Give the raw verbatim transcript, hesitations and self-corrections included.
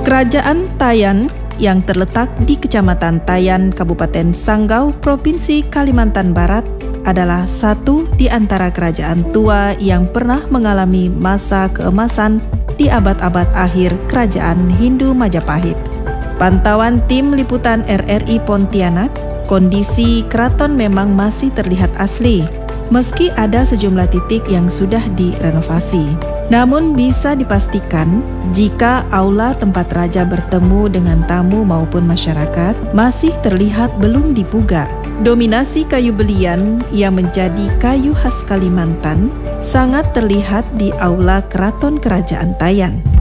Kerajaan Tayan yang terletak di Kecamatan Tayan, Kabupaten Sanggau, Provinsi Kalimantan Barat adalah satu di antara kerajaan tua yang pernah mengalami masa keemasan di abad-abad akhir Kerajaan Hindu Majapahit. Pantauan tim liputan R R I Pontianak, kondisi keraton memang masih terlihat asli, meski ada sejumlah titik yang sudah direnovasi. Namun bisa dipastikan jika aula tempat raja bertemu dengan tamu maupun masyarakat masih terlihat belum dipugar. Dominasi kayu belian yang menjadi kayu khas Kalimantan sangat terlihat di aula Keraton Kerajaan Tayan.